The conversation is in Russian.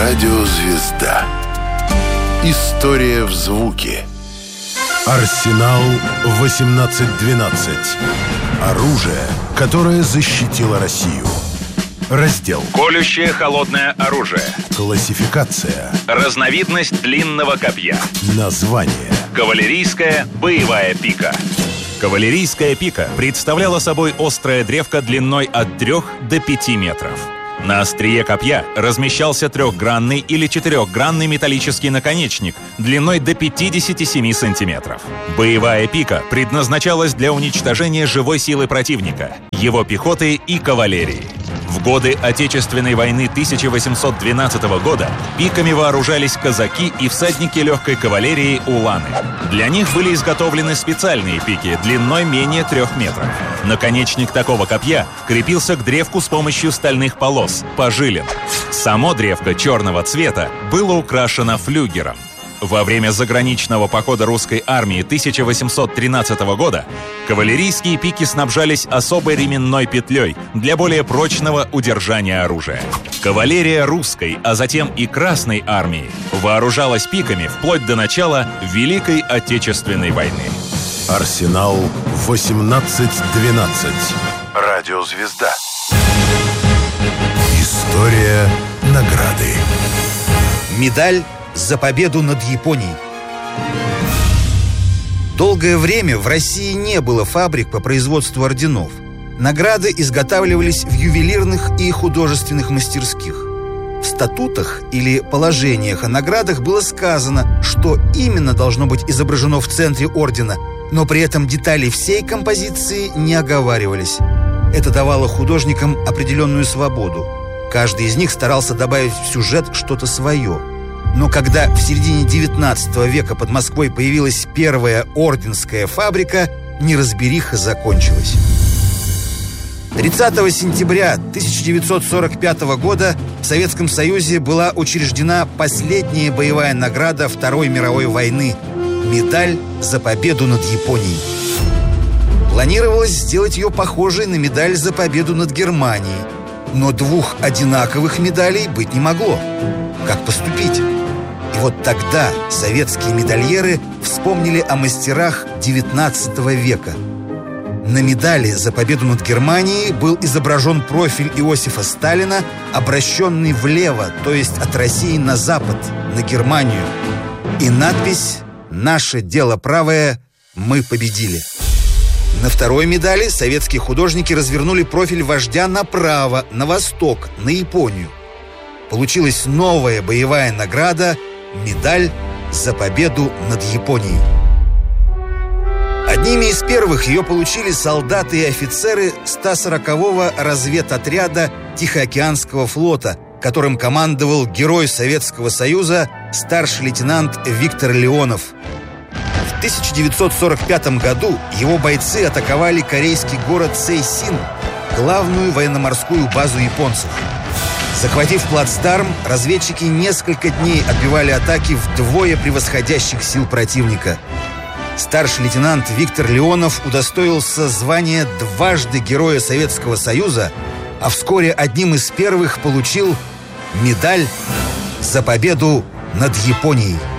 Радиозвезда. История в звуке. Арсенал 1812. Оружие, которое защитило Россию. Раздел. Колющее холодное оружие. Классификация. Разновидность длинного копья. Название. Кавалерийская боевая пика. Кавалерийская пика представляла собой острая древко длиной от 3 до 5 метров. На острие копья размещался трехгранный или четырехгранный металлический наконечник длиной до 57 сантиметров. Боевая пика предназначалась для уничтожения живой силы противника, его пехоты и кавалерии. В годы Отечественной войны 1812 года пиками вооружались казаки и всадники легкой кавалерии уланы. Для них были изготовлены специальные пики длиной менее 3 метров. Наконечник такого копья крепился к древку с помощью стальных полос, пожилин. Само древко черного цвета было украшено флюгером. Во время заграничного похода русской армии 1813 года кавалерийские пики снабжались особой ременной петлей для более прочного удержания оружия. Кавалерия русской, а затем и Красной армии вооружалась пиками вплоть до начала Великой Отечественной войны. Арсенал 1812. Радиозвезда. История награды. Медаль за победу над Японией. Долгое время в России не было фабрик по производству орденов. Награды изготавливались в ювелирных и художественных мастерских. В статутах или положениях о наградах было сказано, что именно должно быть изображено в центре ордена, но при этом детали всей композиции не оговаривались. Это давало художникам определенную свободу. Каждый из них старался добавить в сюжет что-то свое. Но когда в середине XIX века под Москвой появилась первая орденская фабрика, неразбериха закончилась. 30 сентября 1945 года в Советском Союзе была учреждена последняя боевая награда Второй мировой войны – медаль за победу над Японией. Планировалось сделать ее похожей на медаль за победу над Германией, но двух одинаковых медалей быть не могло. Как поступить? И вот тогда советские медальеры вспомнили о мастерах XIX века. На медали за победу над Германией был изображен профиль Иосифа Сталина, обращенный влево, то есть от России на запад, на Германию. И надпись «Наше дело правое, мы победили». На второй медали советские художники развернули профиль вождя направо, на восток, на Японию. Получилась новая боевая награда – медаль за победу над Японией. Одними из первых ее получили солдаты и офицеры 140-го разведотряда Тихоокеанского флота, которым командовал герой Советского Союза старший лейтенант Виктор Леонов. В 1945 году его бойцы атаковали корейский город Сэйсин, главную военно-морскую базу японцев. Захватив плацдарм, разведчики несколько дней отбивали атаки вдвое превосходящих сил противника. Старший лейтенант Виктор Леонов удостоился звания дважды Героя Советского Союза, а вскоре одним из первых получил медаль за победу над Японией.